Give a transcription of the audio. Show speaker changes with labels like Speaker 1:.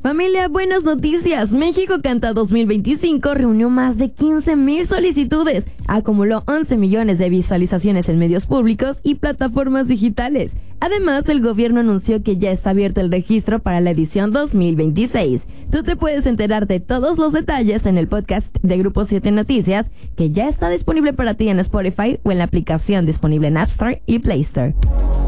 Speaker 1: Familia, buenas noticias. México Canta 2025 reunió más de 15,000 solicitudes, acumuló 11 millones de visualizaciones en medios públicos y plataformas digitales. Además, el gobierno anunció que ya está abierto el registro para la edición 2026. Tú te puedes enterar de todos los detalles en el podcast de Grupo 7 Noticias, que ya está disponible para ti en Spotify o en la aplicación disponible en App Store y Play Store.